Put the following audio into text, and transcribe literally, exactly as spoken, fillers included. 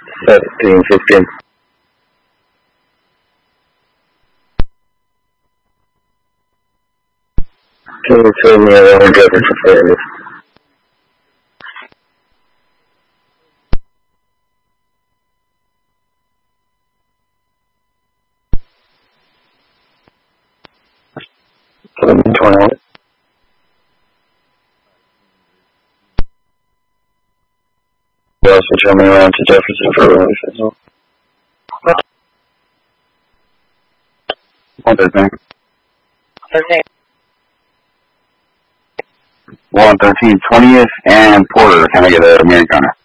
seventeen fifteen. Can you tell me around Jefferson Ferris? eleven twenty-one. You also tell me around to Jefferson Ferris as well. One thirteen. thirteen. one thirteen twentieth and Porter. Can I get a Americana?